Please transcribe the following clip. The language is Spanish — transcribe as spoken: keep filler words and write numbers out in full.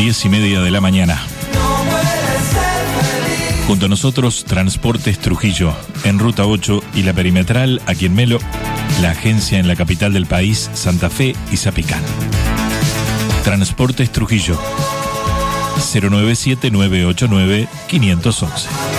diez y media de la mañana. Junto a nosotros, Transportes Trujillo, en Ruta ocho y la Perimetral, aquí en Melo, la agencia en la capital del país, Santa Fe y Zapicán. Transportes Trujillo, cero nueve siete nueve ocho nueve cinco uno uno.